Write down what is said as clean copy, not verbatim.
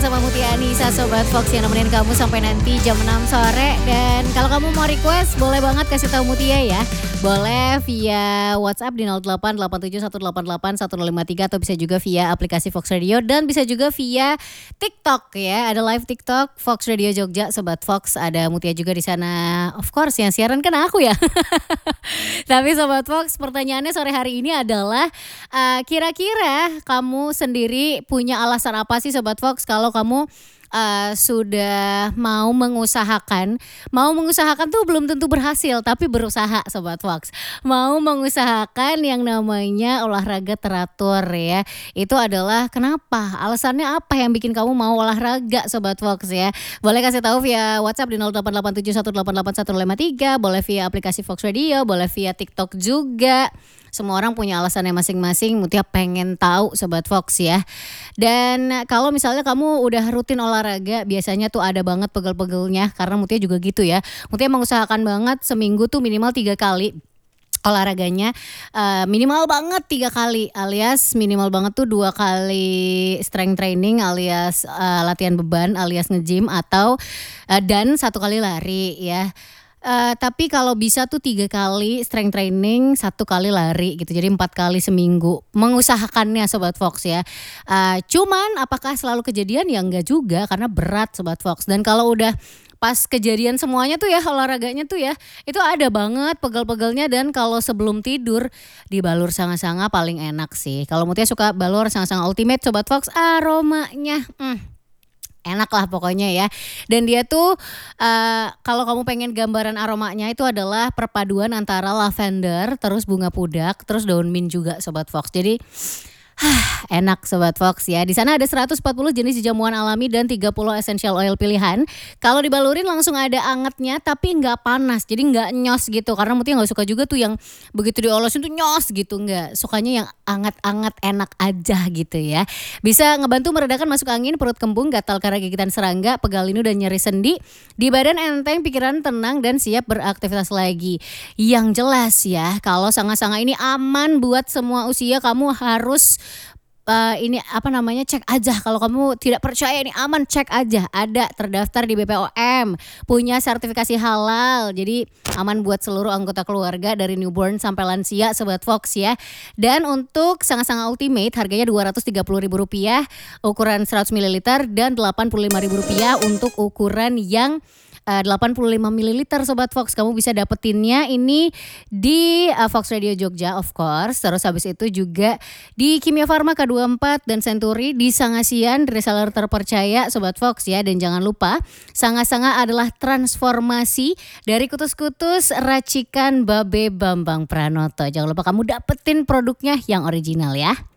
bersama Mutia Anissa, Sobat Fox yang nemenin kamu sampai nanti jam 6 sore. Dan kalau kamu mau request, boleh banget kasih tahu Mutia ya. Boleh via WhatsApp di 0887188153 atau bisa juga via aplikasi Fox Radio dan bisa juga via TikTok ya. Ada live TikTok Fox Radio Jogja, Sobat Fox. Ada Mutia juga di sana. Of course yang siaran kan aku ya. Tapi Sobat Fox, pertanyaannya sore hari ini adalah kira-kira kamu sendiri punya alasan apa sih Sobat Fox kalau kamu sudah mau mengusahakan tuh belum tentu berhasil tapi berusaha Sobat Fox. Mau mengusahakan yang namanya olahraga teratur ya. Itu adalah kenapa? Alasannya apa yang bikin kamu mau olahraga Sobat Fox ya? Boleh kasih tahu via WhatsApp di 0887188153, boleh via aplikasi Fox Radio, boleh via TikTok juga. Semua orang punya alasannya masing-masing. Mutia pengen tahu Sobat Fox ya. Dan kalau misalnya kamu udah rutin olahraga, biasanya tuh ada banget pegel-pegelnya. Karena Mutia juga gitu ya. Mutia mengusahakan banget seminggu tuh minimal 3 kali olahraganya, minimal banget 3 kali, alias minimal banget tuh 2 kali strength training alias latihan beban alias nge-gym atau dan 1 kali lari ya. Tapi kalau bisa tuh 3 kali strength training, 1 kali lari gitu. Jadi 4 kali seminggu. Mengusahakannya Sobat Fox ya. Cuman apakah selalu kejadian? Ya enggak juga karena berat Sobat Fox. Dan kalau udah pas kejadian semuanya tuh ya olahraganya tuh ya, itu ada banget pegel-pegelnya. Dan kalau sebelum tidur dibalur sanga-sanga paling enak sih. Kalau Mutia suka balur sanga-sanga ultimate Sobat Fox, aromanya enak lah pokoknya ya. Dan dia tuh kalau kamu pengen gambaran aromanya itu adalah perpaduan antara lavender, terus bunga pudak, terus daun mint juga Sobat Fox. Jadi enak Sobat Fox ya. Di sana ada 140 jenis jamuan alami dan 30 essential oil pilihan. Kalau dibalurin langsung ada angetnya tapi nggak panas. Jadi nggak nyos gitu. Karena Mutia nggak suka juga tuh yang begitu diolosin tuh nyos gitu. Nggak, sukanya yang anget-anget enak aja gitu ya. Bisa ngebantu meredakan masuk angin, perut kembung, gatal karena gigitan serangga, pegal linu dan nyeri sendi. Di badan enteng, pikiran tenang dan siap beraktivitas lagi. Yang jelas ya, kalau sanga-sanga ini aman buat semua usia. Kamu harus cek aja. Kalau kamu tidak percaya ini aman, cek aja. Ada terdaftar di BPOM, punya sertifikasi halal. Jadi aman buat seluruh anggota keluarga dari newborn sampai lansia Sobat Fox ya. Dan untuk sanga-sanga ultimate harganya Rp230.000 ukuran 100 ml dan Rp85.000 untuk ukuran yang 85 ml Sobat Fox. Kamu bisa dapetinnya ini di Fox Radio Jogja of course. Terus habis itu juga di Kimia Farma K24 dan Century, di Sangasian reseller terpercaya Sobat Fox ya. Dan jangan lupa sanga-sanga adalah transformasi dari kutus-kutus racikan Babe Bambang Pranoto. Jangan lupa kamu dapetin produknya yang original ya.